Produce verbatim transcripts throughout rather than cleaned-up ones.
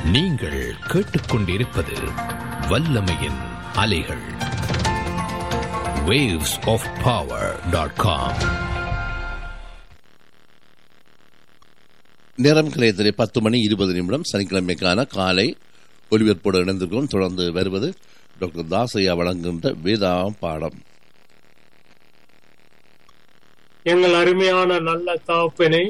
நீங்கள் கேட்டுக்கொண்டிருப்பது வல்லமையின் அலைகள். waves of power dot com. நேரம் கிளையத்திலே பத்து மணி இருபது நிமிடம் சனிக்கிழமைக்கான காலை ஒலிபரப்போடு இணைந்திருக்கிறோம். தொடர்ந்து வருவது டாக்டர் தாசையா வழங்குகின்ற வேதாம் பாடம். எங்கள் அருமையான நல்ல தகப்பனே,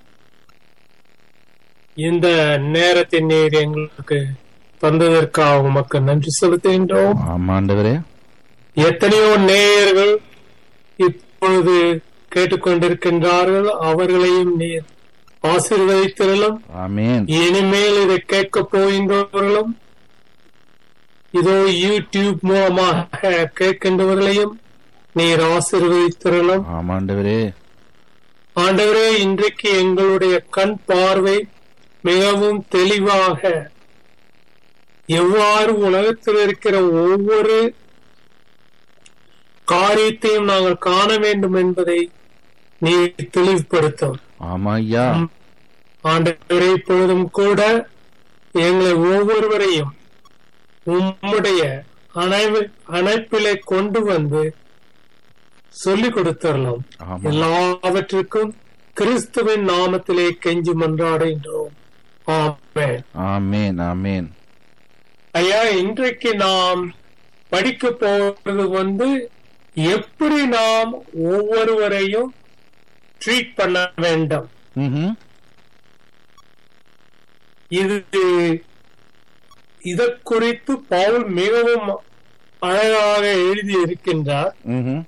இந்த நேரத்தின் நீர் எங்களுக்கு தந்ததற்காக உமக்கு நன்றி செலுத்துகின்றோம். ஆமாண்டவரே, எத்தனையோ நேயர்கள் இப்பொழுது கேட்டுக்கொண்டிருக்கின்றார்கள். அவர்களையும் நீர் ஆசீர்வதித்திரலும். ஆமென். இனிமேல் இதை கேட்க போகின்றவர்களும் இதோ யூடியூப் மூலமாக கேட்கின்றவர்களையும் நீர் ஆசீர்வதித்திரலும். ஆமாண்டவரே, ஆண்டவரே, இன்றைக்கு எங்களுடைய கண் பார்வை மிகவும் தெளிவாக எவ்வாறு உலகத்தில் இருக்கிற ஒவ்வொரு காரியத்தையும் நாங்கள் காண வேண்டும் என்பதை நீ தெளிவுபடுத்தும். ஆமா ஐயா. ஆண்டவரே, இப்பொழுதும் கூட எங்களை ஒவ்வொருவரையும் உம்முடைய அணைப்பிலே கொண்டு வந்து சொல்லிக் கொடுத்தரலாம். எல்லாவற்றிற்கும் கிறிஸ்துவின் நாமத்திலே கெஞ்சி மன்றாடுகின்றோம். ஆமென். ஆமென். ஆமென். ஐயா, இன்றைக்கு நாம் படிக்க போறது வந்து எப்படி நாம் ஒவ்வொருவரையும் ட்ரீட் பண்ண வேண்டும். இது இத குறித்து பவுல் மிகவும் அழகாக எழுதி இருக்கின்றார்.